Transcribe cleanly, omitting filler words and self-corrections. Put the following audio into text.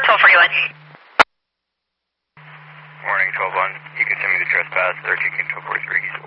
1241. Morning, 12-1. You can send me the trespass, 13 1243 East